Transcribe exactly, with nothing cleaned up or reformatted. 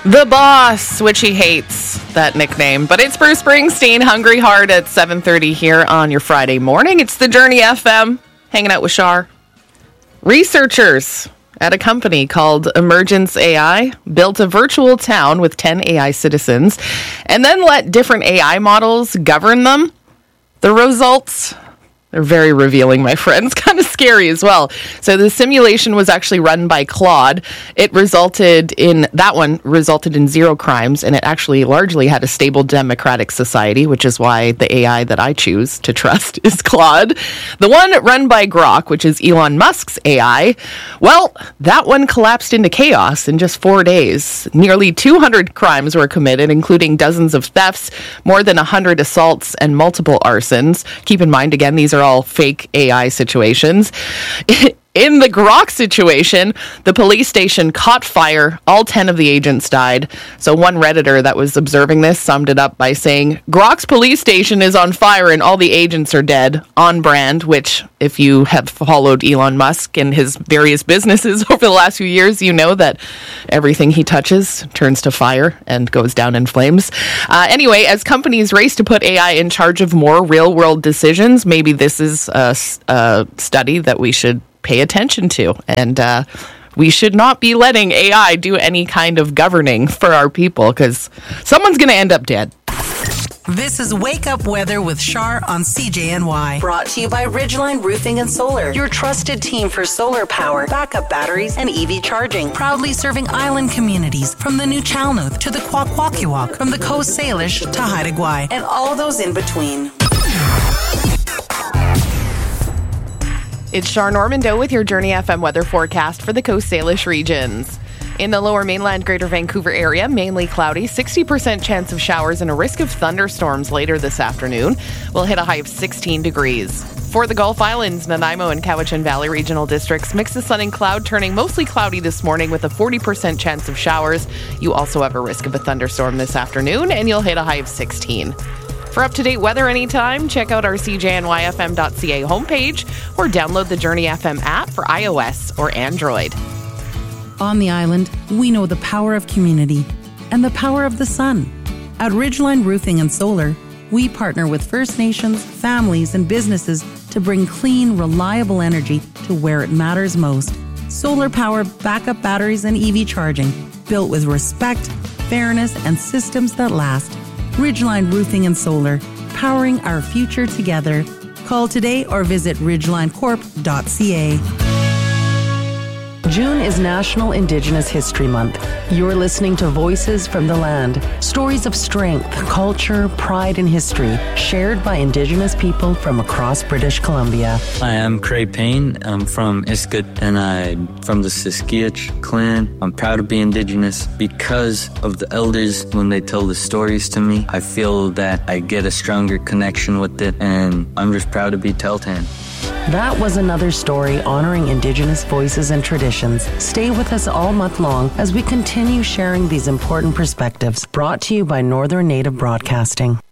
The Boss, which he hates, that nickname. But it's Bruce Springsteen, Hungry Heart at seven thirty here on your Friday morning. It's the Journey F M, hanging out with Shar. Researchers at a company called Emergence A I built a virtual town with ten A I citizens and then let different A I models govern them. The results, they're very revealing, my friends. Kind of scary as well. So the simulation was actually run by Claude. It resulted in, that one resulted in zero crimes, and it actually largely had a stable democratic society, which is why the A I that I choose to trust is Claude. The one run by Grok, which is Elon Musk's A I, well, that one collapsed into chaos in just four days. Nearly two hundred crimes were committed, including dozens of thefts, more than one hundred assaults, and multiple arsons. Keep in mind, again, these are all fake A I situations. In the Grok situation, the police station caught fire. All ten of the agents died. So one Redditor that was observing this summed it up by saying, Grok's police station is on fire and all the agents are dead. On brand, which if you have followed Elon Musk and his various businesses over the last few years, you know that everything he touches turns to fire and goes down in flames. Uh, anyway, as companies race to put A I in charge of more real-world decisions, maybe this is a, a study that we should pay attention to, and uh, we should not be letting A I do any kind of governing for our people, because someone's going to end up dead. This is Wake Up Weather with Shar on C J N Y. Brought to you by Ridgeline Roofing and Solar, your trusted team for solar power, backup batteries, and E V charging. Proudly serving island communities from the New Chalnooth to the Kwakwaka'wakw, from the Coast Salish to Haida Gwaii, and all those in between. It's Shar Normando with your Journey F M weather forecast for the Coast Salish regions. In the lower mainland Greater Vancouver area, mainly cloudy, sixty percent chance of showers and a risk of thunderstorms later this afternoon. We'll hit a high of sixteen degrees. For the Gulf Islands, Nanaimo and Cowichan Valley regional districts, mix of sun and cloud, turning mostly cloudy this morning with a forty percent chance of showers. You also have a risk of a thunderstorm this afternoon, and you'll hit a high of sixteen. For up-to-date weather anytime, check out our C J N Y F M dot C A homepage or download the Journey F M app for iOS or Android. On the island, we know the power of community and the power of the sun. At Ridgeline Roofing and Solar, we partner with First Nations, families, and businesses to bring clean, reliable energy to where it matters most. Solar-powered backup batteries and E V charging, built with respect, fairness, and systems that last. Ridgeline Roofing and Solar, powering our future together. Call today or visit ridgeline corp dot C A. June is National Indigenous History Month. You're listening to Voices from the Land, stories of strength, culture, pride, and history, shared by Indigenous people from across British Columbia. I am Craig Payne. I'm from Iskut, and I'm from the Siskiyich clan. I'm proud to be Indigenous because of the elders. When they tell the stories to me, I feel that I get a stronger connection with it, and I'm just proud to be Tahltan. That was another story honoring Indigenous voices and traditions. Stay with us all month long as we continue sharing these important perspectives. Brought to you by Northern Native Broadcasting.